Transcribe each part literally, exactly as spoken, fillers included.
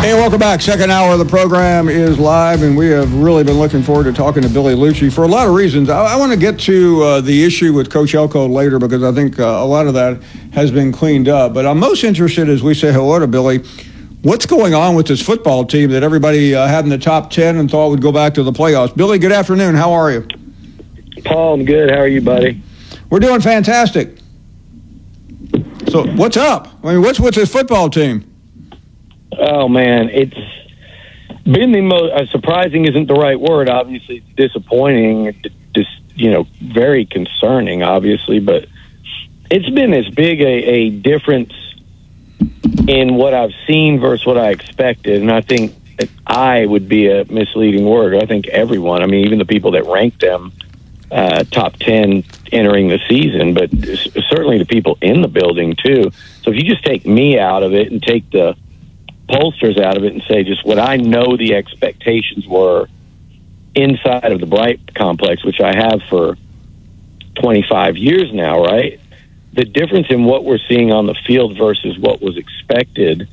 Hey, welcome back. Second hour of the program is live, and we have really been looking forward to talking to Billy Liucci for a lot of reasons. I, I want to get to uh, the issue with Coach Elko later because I think uh, a lot of that has been cleaned up. But I'm most interested, as we say hello to Billy, what's going on with this football team that everybody uh, had in the top ten and thought would go back to the playoffs? Billy, good afternoon. How are you? Paul, I'm good. How are you, buddy? We're doing fantastic. So what's up? I mean, what's with this football team? Oh, man, it's been the most uh, surprising isn't the right word. Obviously, it's disappointing, just, you know, very concerning, obviously, but it's been as big a, a difference in what I've seen versus what I expected, and I think that I would be a misleading word. I think everyone, I mean, even the people that ranked them uh, top ten entering the season, but certainly the people in the building, too. So if you just take me out of it and take the pollsters out of it and say just what I know the expectations were inside of the Bright complex, which I have for twenty-five years now, right? The difference in what we're seeing on the field versus what was expected,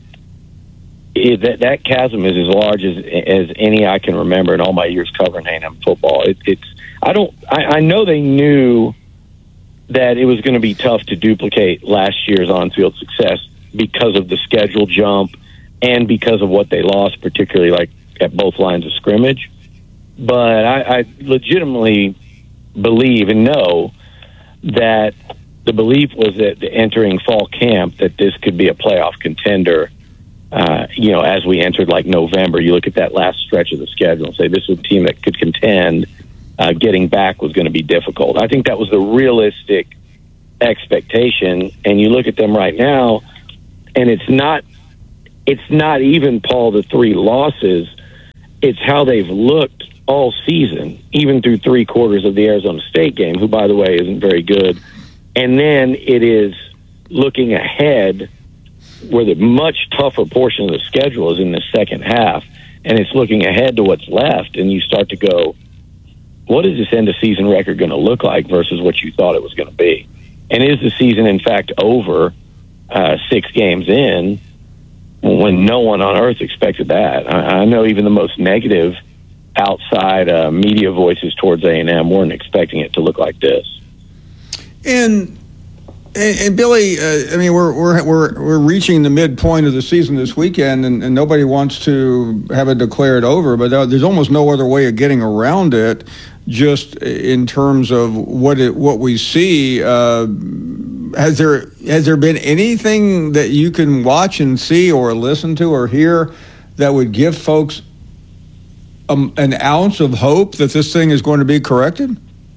is that that chasm is as large as as any I can remember in all my years covering A and M football. It, it's I don't I, I know they knew that it was going to be tough to duplicate last year's on-field success because of the schedule jump and because of what they lost, particularly like at both lines of scrimmage. But I, I legitimately believe and know that the belief was that entering fall camp that this could be a playoff contender. Uh, you know, as we entered like November, you look at that last stretch of the schedule and say this was a team that could contend. Uh, getting back was going to be difficult. I think that was the realistic expectation. And you look at them right now, and it's not It's not even, Paul, the three losses. It's how they've looked all season, even through three quarters of the Arizona State game, who, by the way, isn't very good. And then it is looking ahead where the much tougher portion of the schedule is in the second half, and it's looking ahead to what's left, and you start to go, what is this end-of-season record going to look like versus what you thought it was going to be? And is the season, in fact, over uh, six games in, when no one on earth expected that? I, I know even the most negative outside uh, media voices towards A and M weren't expecting it to look like this. And and, and Billy, uh, I mean, we're we're we're we're reaching the midpoint of the season this weekend, and, and nobody wants to have it declared over. But there's almost no other way of getting around it, just in terms of what it what we see. Uh, Has there has there been anything that you can watch and see or listen to or hear that would give folks um, an ounce of hope that this thing is going to be corrected?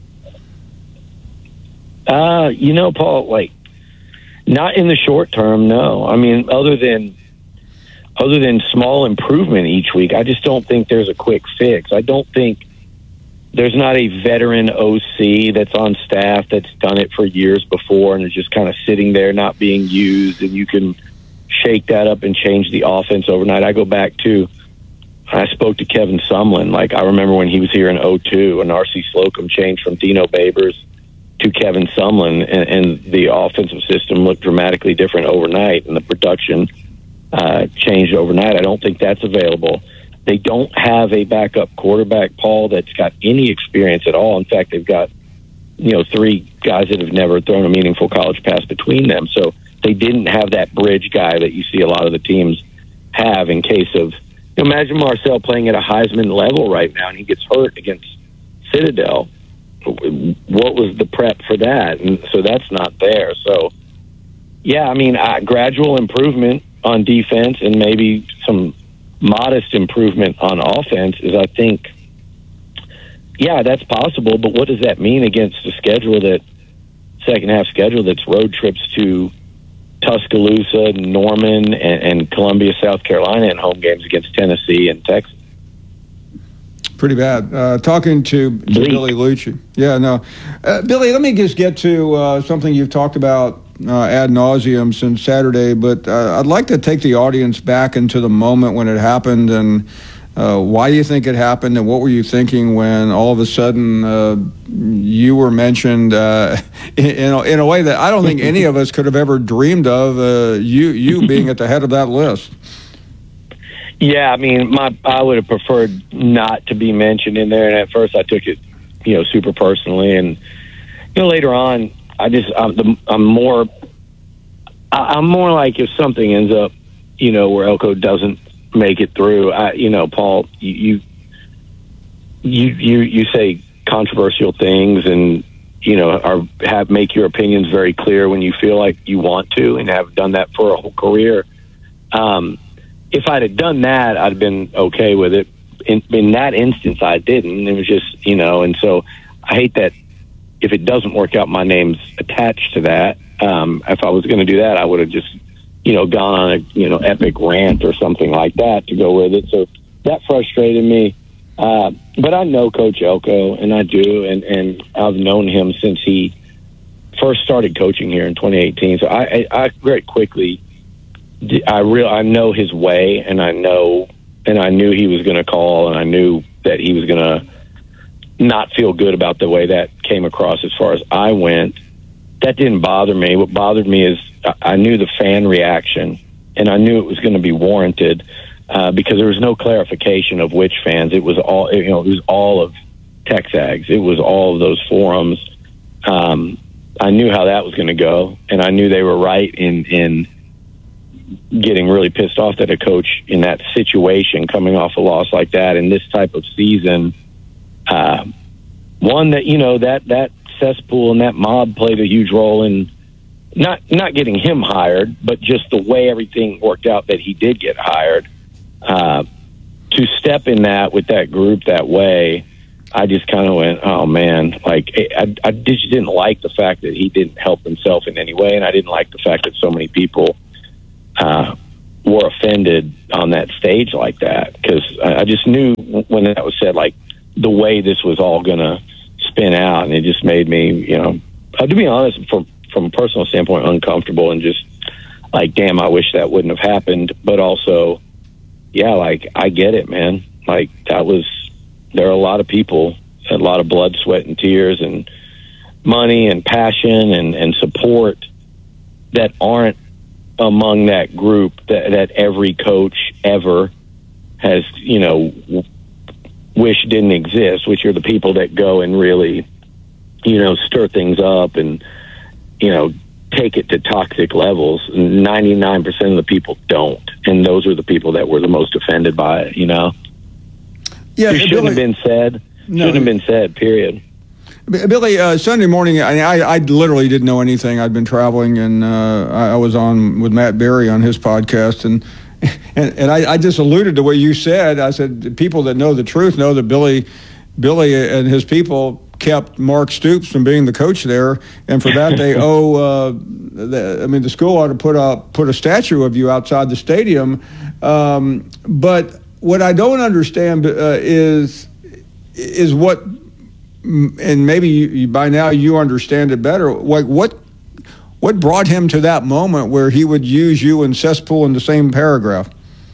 Uh, you know, Paul, like, not in the short term, no. I mean, other than other than small improvement each week, I just don't think there's a quick fix. I don't think there's not a veteran O C that's on staff that's done it for years before and is just kind of sitting there not being used, and you can shake that up and change the offense overnight. I go back to, I spoke to Kevin Sumlin. Like, I remember when he was here in oh two and R C Slocum changed from Dino Babers to Kevin Sumlin, and, and the offensive system looked dramatically different overnight, and the production uh, changed overnight. I don't think that's available. They don't have a backup quarterback, Paul, that's got any experience at all. In fact, they've got, you know, three guys that have never thrown a meaningful college pass between them. So they didn't have that bridge guy that you see a lot of the teams have in case of, you know, imagine Marcel playing at a Heisman level right now and he gets hurt against Citadel. What was the prep for that? And so that's not there. So, yeah, I mean, uh, gradual improvement on defense and maybe some modest improvement on offense is, I think, yeah, that's possible. But what does that mean against a schedule that second half schedule that's road trips to Tuscaloosa, Norman, and, and Columbia, South Carolina, and home games against Tennessee and Texas? Pretty bad. Uh, talking to, to Billy Liucci. Yeah, no. Uh, Billy, let me just get to uh, something you've talked about uh, ad nauseum since Saturday, but uh, I'd like to take the audience back into the moment when it happened and uh, why you think it happened and what were you thinking when all of a sudden uh, you were mentioned uh, in, in a way that I don't think any of us could have ever dreamed of, uh, you, you being at the head of that list. Yeah, I mean, my I would have preferred not to be mentioned in there, and at first I took it, you know, super personally, and you know, later on, I just I'm, the, I'm more I, I'm more like if something ends up, you know, where Elko doesn't make it through, I, you know, Paul, you you you you say controversial things, and you know, are have make your opinions very clear when you feel like you want to, and have done that for a whole career. Um, if I'd have done that, I'd have been okay with it. In, in that instance, I didn't. It was just, you know, and so I hate that if it doesn't work out, my name's attached to that. Um, if I was going to do that, I would have just, you know, gone on a, you know, epic rant or something like that to go with it. So that frustrated me. Uh, but I know Coach Elko, and I do, and, and I've known him since he first started coaching here in twenty eighteen. So I, I, I very quickly, I real I know his way, and I know, and I knew he was going to call, and I knew that he was going to not feel good about the way that came across as far as I went. That didn't bother me. What bothered me is I knew the fan reaction, and I knew it was going to be warranted. Uh, because there was no clarification of which fans. It was all, you know, it was all of Texags. It was all of those forums. Um, I knew how that was going to go, and I knew they were right in in getting really pissed off that a coach in that situation, coming off a loss like that in this type of season, uh, one that, you know, that that cesspool and that mob played a huge role in not not getting him hired, but just the way everything worked out that he did get hired. Uh, to step in that with that group that way, I just kind of went, oh man, like I, I just didn't like the fact that he didn't help himself in any way, and I didn't like the fact that so many people uh, were offended on that stage like that, because I, I just knew when that was said, like the way this was all going to spin out, and it just made me, you know, uh, to be honest, from from a personal standpoint, uncomfortable, and just like, damn, I wish that wouldn't have happened, but also. Yeah, like, I get it, man. Like, that was, there are a lot of people, a lot of blood, sweat, and tears, and money, and passion, and, and support that aren't among that group that, that every coach ever has, you know, w- wish didn't exist, which are the people that go and really, you know, stir things up and, you know, take it to toxic levels. ninety-nine percent of the people don't, and those are the people that were the most offended by it, you know. Yeah, it shouldn't Billy, have been said. No, shouldn't have been said, period. Billy, uh, Sunday morning, I, I, I literally didn't know anything. I'd been traveling, and uh, I, I was on with Matt Berry on his podcast, and and, and I, I just alluded to what you said. I said, people that know the truth know that Billy, Billy and his people kept Mark Stoops from being the coach there, and for that they owe. Uh, the, I mean, the school ought to put a put a statue of you outside the stadium. Um, but what I don't understand uh, is is what, and maybe you, by now you understand it better. Like what what brought him to that moment where he would use you and cesspool in the same paragraph?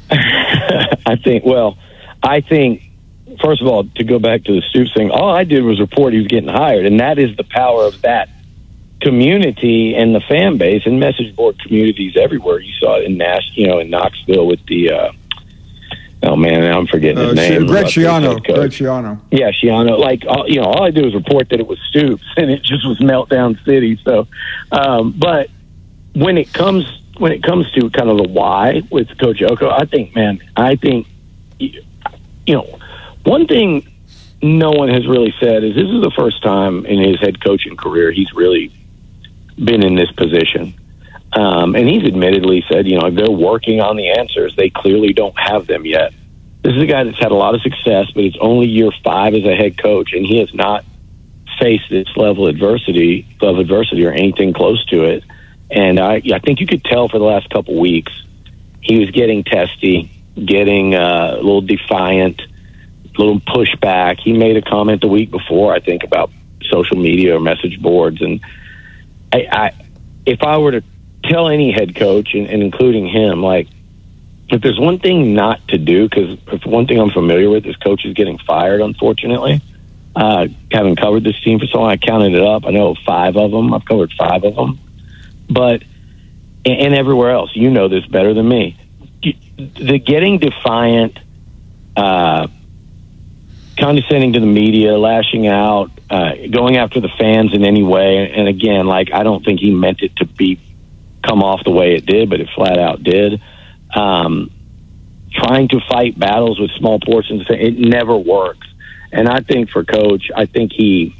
I think. Well, I think. First of all, to go back to the Stoops thing, all I did was report he was getting hired, and that is the power of that community and the fan base and message board communities everywhere. You saw it in Nash, you know, in Knoxville with the, uh, oh man, I'm forgetting his uh, name. Greg Schiano. Greg Schiano. Yeah, Schiano. Like, all, you know, all I did was report that it was Stoops, and it just was meltdown city. So, um, but when it comes when it comes to kind of the why with Coach Elko, I think, man, I think, you know. One thing no one has really said is this is the first time in his head coaching career he's really been in this position. Um, and he's admittedly said, you know, they're working on the answers. They clearly don't have them yet. This is a guy that's had a lot of success, but it's only year five as a head coach, and he has not faced this level of adversity, level of adversity or anything close to it. And I, I think you could tell for the last couple weeks he was getting testy, getting uh, a little defiant, little pushback. He made a comment the week before, I think, about social media or message boards. And I, I if I were to tell any head coach, and, and including him, like, if there's one thing not to do, because if one thing I'm familiar with is coaches getting fired, unfortunately. Uh, having covered this team for so long, I counted it up. I know five of them. I've covered five of them. But, and everywhere else, you know this better than me. the getting defiant, uh, condescending to the media, lashing out, uh, going after the fans in any way. And again, like, I don't think he meant it to be come off the way it did, but it flat out did. Um, trying to fight battles with small portions, it never works. And I think for Coach, I think he,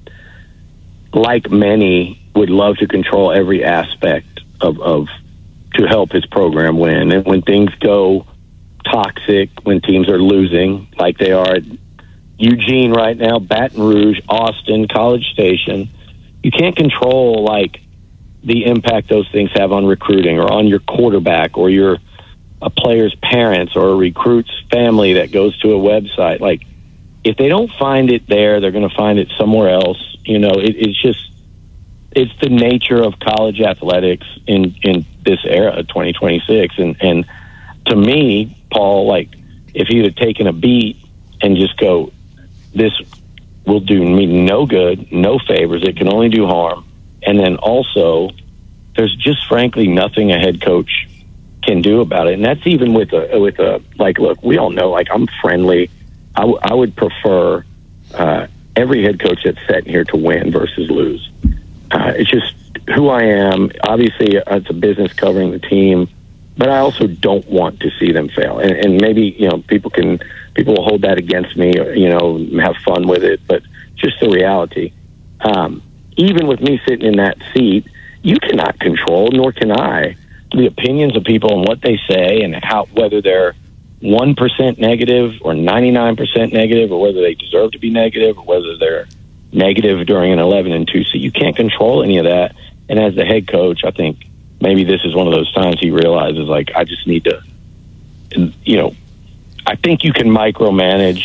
like many, would love to control every aspect of, of to help his program win. And when things go toxic, when teams are losing, like they are at Eugene right now, Baton Rouge, Austin, College Station, you can't control like the impact those things have on recruiting or on your quarterback or your a player's parents or a recruit's family that goes to a website. Like, if they don't find it there, they're going to find it somewhere else. You know, it, it's just, it's the nature of college athletics in, in this era of twenty twenty-six. And, and to me, Paul, like, if he had taken a beat and just go, this will do me no good, no favors, it can only do harm. And then also, there's just frankly nothing a head coach can do about it. And that's even with a, with a, like, look, we all know, like, I'm friendly. I, w- I would prefer uh, every head coach that's sitting here to win versus lose. Uh, it's just who I am. Obviously, uh, it's a business covering the team, but I also don't want to see them fail. And, and maybe, you know, people can, people will hold that against me, or, you know, have fun with it, but just the reality. Um, even with me sitting in that seat, you cannot control, nor can I, the opinions of people and what they say and how, whether they're one percent negative or ninety-nine percent negative, or whether they deserve to be negative, or whether they're negative during an eleven and two. So you can't control any of that. And as the head coach, I think maybe this is one of those times he realizes, like, I just need to, you know, I think you can micromanage